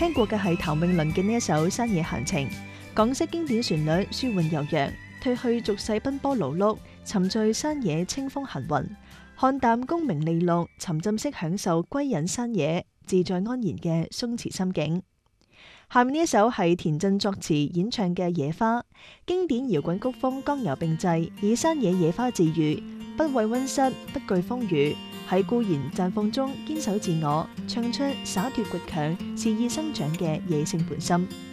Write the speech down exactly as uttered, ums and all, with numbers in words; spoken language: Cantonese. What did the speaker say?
聽過嘅係譚詠麟嘅呢一首《山野閒情》，港式經典旋律舒緩悠揚，褪去俗世奔波勞碌，沉醉山野清風行雲，看淡功名利祿，沉浸式享受歸隱山野，自在安然嘅鬆弛心境。下面呢一首係田震作詞演唱嘅《野花》，經典搖滾曲風剛柔並濟，以山野野花自喻，不畏溫室，不懼風雨，喺固然綻放中堅守自我，唱出灑脫倔強、肆意生長嘅野性本心。